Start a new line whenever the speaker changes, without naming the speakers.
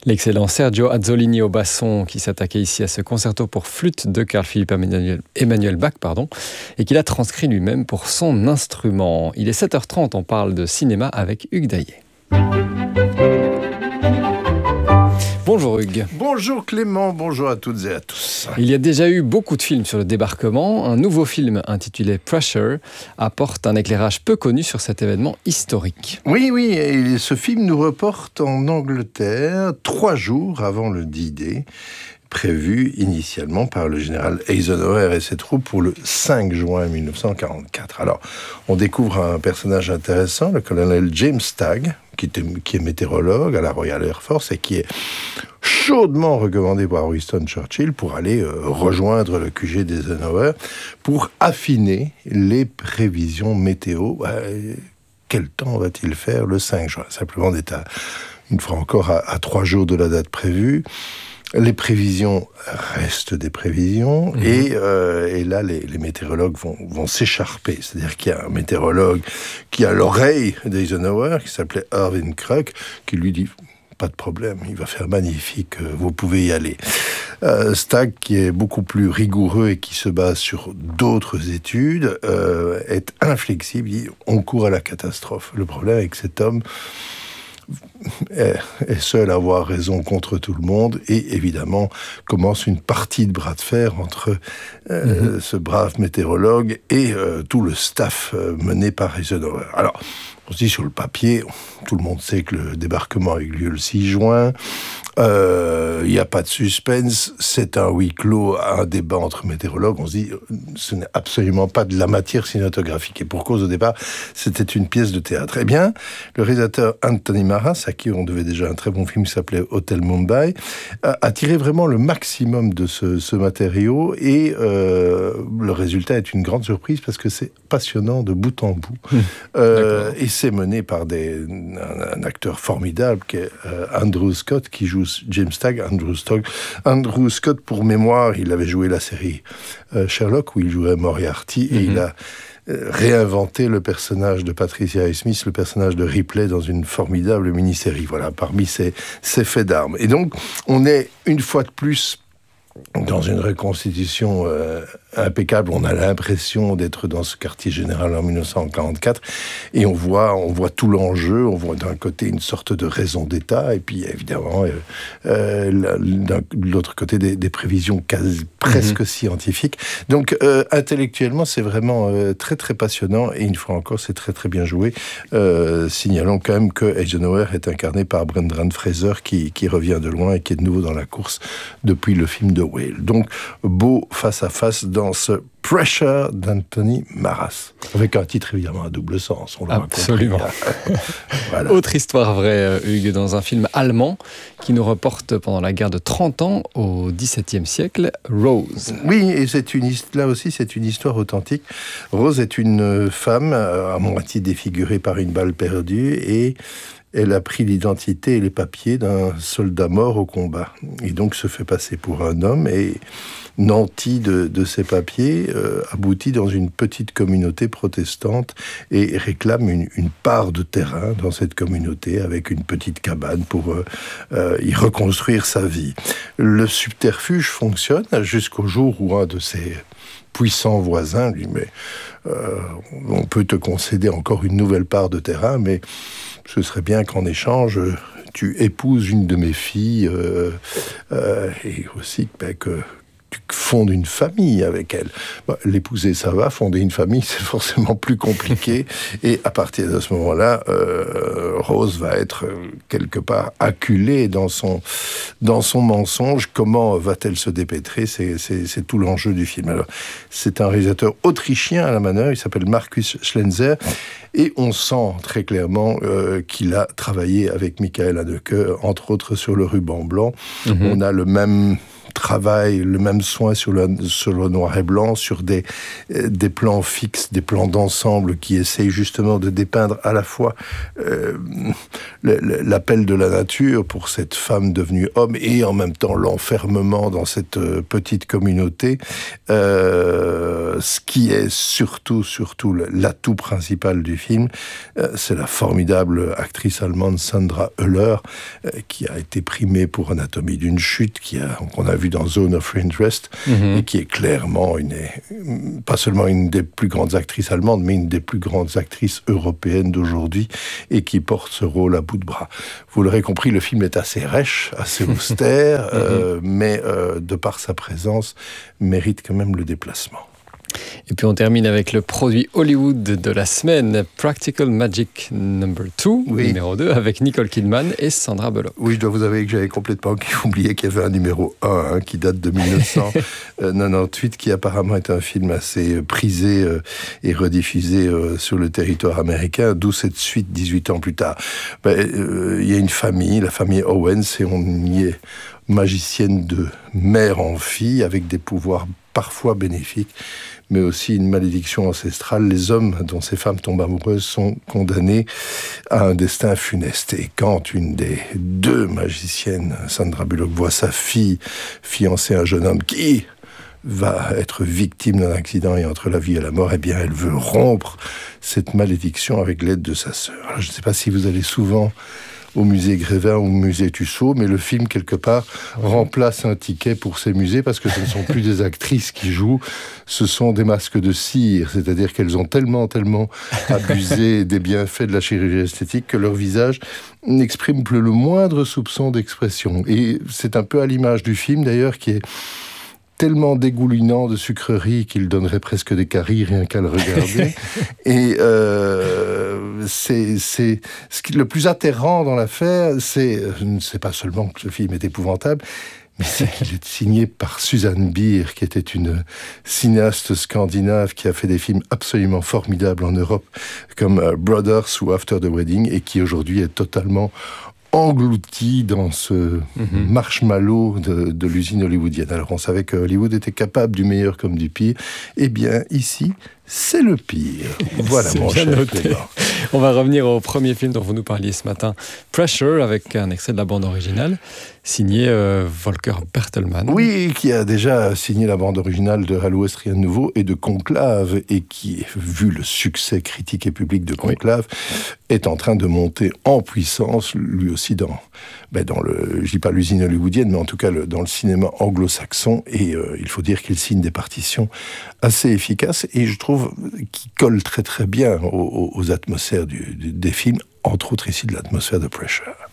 L'excellent Sergio Azzolini au basson qui s'attaquait ici à ce concerto pour flûte de Carl Philipp Emanuel Bach, et qu'il a transcrit lui-même pour son instrument. Il est 7h30, on parle de cinéma avec Hugues Daillet. Bonjour Hugues.
Bonjour Clément, bonjour à toutes et à tous.
Il y a déjà eu beaucoup de films sur le débarquement. Un nouveau film intitulé Pressure apporte un éclairage peu connu sur cet événement historique.
Oui, et ce film nous reporte en Angleterre 3 jours avant le D-Day, prévu initialement par le général Eisenhower et ses troupes pour le 5 juin 1944. Alors, on découvre un personnage intéressant, le colonel James Stagg, qui est météorologue à la Royal Air Force et qui est chaudement recommandé par Winston Churchill pour aller rejoindre le QG d'Eisenhower pour affiner les prévisions météo. Quel temps va-t-il faire le 5 juin ? Simplement d'être une fois encore à 3 jours de la date prévue. Les prévisions restent des prévisions et là les météorologues vont s'écharper. C'est-à-dire qu'il y a un météorologue qui a l'oreille d'Eisenhower qui s'appelait Irving Kruk qui lui dit pas de problème, il va faire magnifique, vous pouvez y aller. Stagg, qui est beaucoup plus rigoureux et qui se base sur d'autres études, est inflexible, il dit on court à la catastrophe. Le problème avec cet homme est seul à avoir raison contre tout le monde et évidemment commence une partie de bras de fer entre ce brave météorologue et tout le staff mené par Eisenhower. Alors, on se dit sur le papier, tout le monde sait que le débarquement a eu lieu le 6 juin, il n'y a pas de suspense, c'est un huis clos, un débat entre météorologues, on se dit ce n'est absolument pas de la matière cinématographique et pour cause au départ c'était une pièce de théâtre. Eh bien, le réalisateur Anthony Maras, à qui on devait déjà un très bon film qui s'appelait Hotel Mumbai, a tiré vraiment le maximum de ce matériau et le résultat est une grande surprise parce que c'est passionnant de bout en bout. Et c'est mené par un acteur formidable qui est Andrew Scott qui joue James Stagg. Andrew Scott, pour mémoire, il avait joué la série Sherlock où il jouait Moriarty et il a réinventé le personnage de Patricia Highsmith, le personnage de Ripley dans une formidable mini-série. Voilà, parmi ses faits d'armes. Et donc, on est une fois de plus dans une reconstitution impeccable. On a l'impression d'être dans ce quartier général en 1944 et on voit tout l'enjeu. On voit d'un côté une sorte de raison d'État et puis évidemment de l'autre côté des prévisions presque scientifiques. Donc intellectuellement c'est vraiment très très passionnant et une fois encore c'est très très bien joué. Signalons quand même que Eisenhower est incarné par Brendan Fraser qui revient de loin et qui est de nouveau dans la course depuis le film de Whale. Donc beau face à face dans ce Pressure d'Anthony Maras. Avec un titre évidemment à double sens. On l'a
absolument. Voilà. Autre histoire vraie, Hugues, dans un film allemand qui nous reporte pendant la guerre de 30 ans au XVIIe siècle, Rose.
Oui, et là aussi c'est une histoire authentique. Rose est une femme à moitié défigurée par une balle perdue et elle a pris l'identité et les papiers d'un soldat mort au combat. Et donc se fait passer pour un homme et nanti de ses papiers, aboutit dans une petite communauté protestante et réclame une part de terrain dans cette communauté avec une petite cabane pour y reconstruire sa vie. Le subterfuge fonctionne jusqu'au jour où un de ses puissants voisins lui dit « on peut te concéder encore une nouvelle part de terrain, mais ce serait bien qu'en échange, tu épouses une de mes filles et aussi que tu fondes une famille avec elle. » L'épouser, ça va. Fonder une famille, c'est forcément plus compliqué. Et à partir de ce moment-là, Rose va être quelque part acculée dans son mensonge. Comment va-t-elle se dépêtrer ? C'est tout l'enjeu du film. Alors, c'est un réalisateur autrichien à la manœuvre. Il s'appelle Markus Schlenzer. Et on sent très clairement qu'il a travaillé avec Michael Haneke, entre autres sur Le Ruban Blanc. On a le même travaille le même soin sur le noir et blanc, sur des plans fixes, des plans d'ensemble qui essayent justement de dépeindre à la fois l'appel de la nature pour cette femme devenue homme et en même temps l'enfermement dans cette petite communauté. Ce qui est surtout l'atout principal du film, c'est la formidable actrice allemande Sandra Hüller, qui a été primée pour Anatomie d'une chute, qu'on a vu dans Zone of Interest, et qui est clairement pas seulement une des plus grandes actrices allemandes, mais une des plus grandes actrices européennes d'aujourd'hui, et qui porte ce rôle à bout de bras. Vous l'aurez compris, le film est assez rêche, assez austère, mais de par sa présence, mérite quand même le déplacement.
Et puis on termine avec le produit Hollywood de la semaine, Practical Magic Number 2, numéro 2, avec Nicole Kidman et Sandra Bullock.
Oui, je dois vous avouer que j'avais complètement oublié qu'il y avait un numéro 1 qui date de 1998, qui apparemment est un film assez prisé et rediffusé sur le territoire américain, d'où cette suite 18 ans plus tard. Il y a une famille, la famille Owens, et on y est magicienne de mère en fille, avec des pouvoirs parfois bénéfiques, mais aussi une malédiction ancestrale. Les hommes dont ces femmes tombent amoureuses sont condamnés à un destin funeste. Et quand une des deux magiciennes, Sandra Bullock, voit sa fille fiancée à un jeune homme qui va être victime d'un accident et entre la vie et la mort, eh bien, elle veut rompre cette malédiction avec l'aide de sa sœur. Alors, je ne sais pas si vous allez souvent au musée Grévin ou au musée Tussaud, mais le film, quelque part, remplace un ticket pour ces musées, parce que ce ne sont plus des actrices qui jouent, ce sont des masques de cire, c'est-à-dire qu'elles ont tellement abusé des bienfaits de la chirurgie esthétique que leur visage n'exprime plus le moindre soupçon d'expression. Et c'est un peu à l'image du film, d'ailleurs, qui est tellement dégoulinant de sucreries qu'il donnerait presque des caries rien qu'à le regarder. Et c'est le plus atterrant dans l'affaire, c'est pas seulement que le film est épouvantable, mais c'est qu'il est signé par Susanne Bier, qui était une cinéaste scandinave qui a fait des films absolument formidables en Europe, comme Brothers ou After the Wedding, et qui aujourd'hui est totalement englouti dans ce marshmallow de l'usine hollywoodienne. Alors on savait que Hollywood était capable du meilleur comme du pire. Eh bien, ici, c'est le pire. Voilà, mon cher Clément.
On va revenir au premier film dont vous nous parliez ce matin, Pressure, avec un extrait de la bande originale, signé Volker Bertelmann.
Oui, qui a déjà signé la bande originale de À l'Ouest, rien de nouveau, et de Conclave, et qui, vu le succès critique et public de Conclave, est en train de monter en puissance, lui aussi dans le, je dis pas l'usine hollywoodienne, mais en tout cas dans le cinéma anglo-saxon, et il faut dire qu'il signe des partitions assez efficaces, et je trouve qu'il colle très très bien aux atmosphères des films, entre autres ici de l'atmosphère de Pressure.